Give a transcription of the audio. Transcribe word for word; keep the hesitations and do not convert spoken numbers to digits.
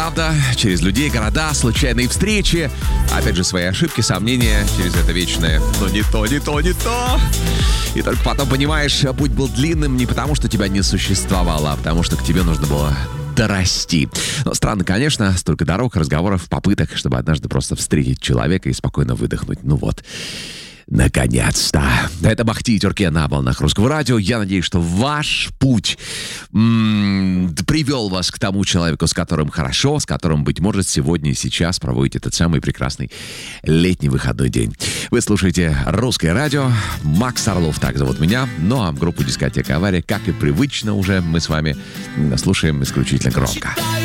правда, через людей, города, случайные встречи, опять же, свои ошибки, сомнения, через это вечное «но не то, не то, не то». И только потом понимаешь, путь был длинным не потому, что тебя не существовало, а потому что к тебе нужно было дорасти. Но странно, конечно, столько дорог, разговоров, попыток, чтобы однажды просто встретить человека и спокойно выдохнуть. Ну вот. Наконец-то. Это Бахти и Тюркен на волнах Русского радио. Я надеюсь, что ваш путь м- привел вас к тому человеку, с которым хорошо, с которым, быть может, сегодня и сейчас проводите этот самый прекрасный летний выходной день. Вы слушаете Русское радио. Макс Орлов, так зовут меня. Ну а группу «Дискотека Авария», как и привычно уже, мы с вами слушаем исключительно громко.